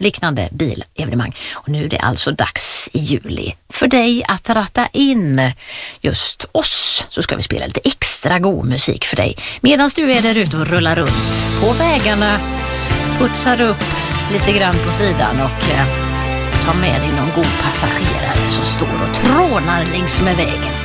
liknande bilevenemang. Och nu är det alltså dags i juli för dig att ratta in just oss, så ska vi spela lite extra god musik för dig medan du är där ute och rullar runt på vägarna, putsar upp lite grann på sidan och ta med dig någon god passagerare som står och trånar längs med vägen.